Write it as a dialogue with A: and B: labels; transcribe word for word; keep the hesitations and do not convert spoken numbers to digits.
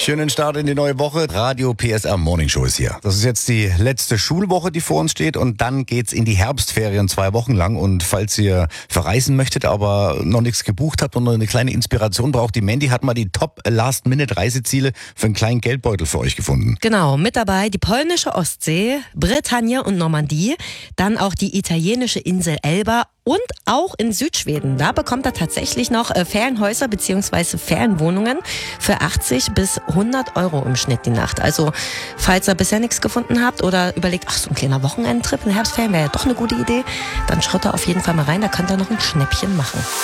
A: Schönen Start in die neue Woche. Radio P S R Morning Show ist hier. Das ist jetzt die letzte Schulwoche, die vor uns steht, und dann geht's in die Herbstferien zwei Wochen lang. Und falls ihr verreisen möchtet, aber noch nichts gebucht habt und noch eine kleine Inspiration braucht, die Mandy hat mal die Top Last-Minute-Reiseziele für einen kleinen Geldbeutel für euch gefunden.
B: Genau, mit dabei die polnische Ostsee, Bretagne und Normandie, dann auch die italienische Insel Elba und auch in Südschweden. Da bekommt er tatsächlich noch äh, Ferienhäuser bzw. Ferienwohnungen für achtzig bis hundert Euro im Schnitt die Nacht. Also falls ihr bisher nichts gefunden habt oder überlegt, ach, so ein kleiner Wochenendtrip in Herbstferien wäre ja doch eine gute Idee, dann schaut da auf jeden Fall mal rein, da könnt ihr noch ein Schnäppchen machen.